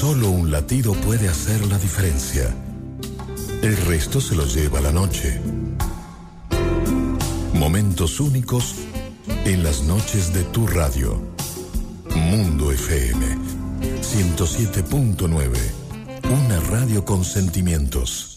Solo un latido puede hacer la diferencia. El resto se lo lleva la noche. Momentos únicos en las noches de tu radio. Mundo FM 107.9. Una radio con sentimientos.